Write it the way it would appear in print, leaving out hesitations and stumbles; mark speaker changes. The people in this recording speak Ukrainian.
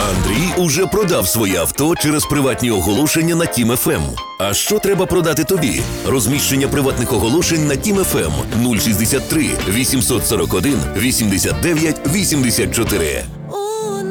Speaker 1: Андрій уже продав своє авто через приватні оголошення на Тім ФМ. А що треба продати тобі? Розміщення приватних оголошень на Тім ФМ 063 841 89 84.